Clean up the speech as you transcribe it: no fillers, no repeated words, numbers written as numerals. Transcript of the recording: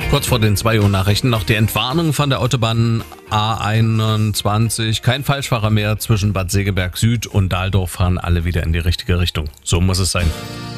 Kurz vor den 2 Uhr Nachrichten noch die Entwarnung von der Autobahn A21. Kein Falschfahrer mehr zwischen Bad Segeberg Süd und Dahldorf, fahren alle wieder in die richtige Richtung. So muss es sein.